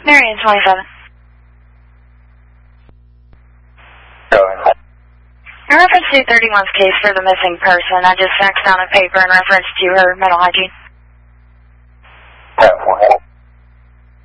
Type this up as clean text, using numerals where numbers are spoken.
Marion, 27. Go ahead. In reference to 31's case for the missing person, I just faxed down a paper in reference to her mental hygiene. 10-4.